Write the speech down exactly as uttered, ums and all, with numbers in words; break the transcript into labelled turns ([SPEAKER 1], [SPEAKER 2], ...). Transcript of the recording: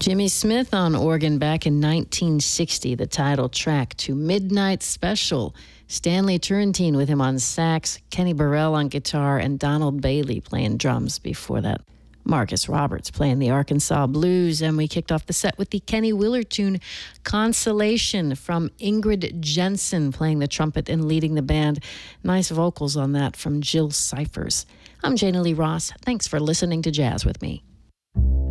[SPEAKER 1] Jimmy Smith on organ back in nineteen sixty, the title track to Midnight Special. Stanley Turrentine with him on sax, Kenny Burrell on guitar, and Donald Bailey playing drums before that. Marcus Roberts playing the Arkansas Blues, and we kicked off the set with the Kenny Willard tune, Consolation, from Ingrid Jensen playing the trumpet and leading the band. Nice vocals on that from Jill Cyphers. I'm Jana Lee Ross. Thanks for listening to Jazz with me.